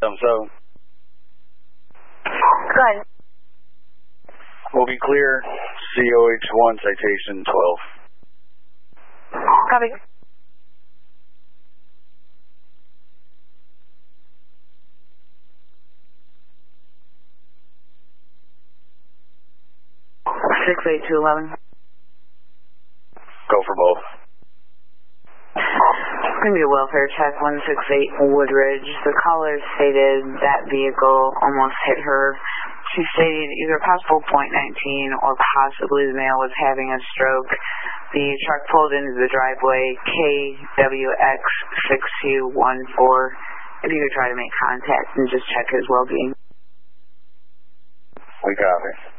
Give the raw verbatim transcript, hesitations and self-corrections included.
Um, so, Go ahead. we'll be clear. C O H one citation twelve. Copy. six eight two eleven. Go for both. Going to be a welfare check, one six eight Woodridge. The caller stated that vehicle almost hit her. She stated either possible point nineteen or possibly the male was having a stroke. The truck pulled into the driveway, K W X six two one four. If you could try to make contact and just check his well-being. We copy.